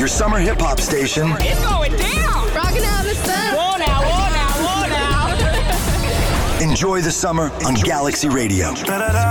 your summer hip-hop station. It's going down. Rocking out in the sun. Whoa now, whoa now, whoa now. Enjoy the summer on Galaxy Radio.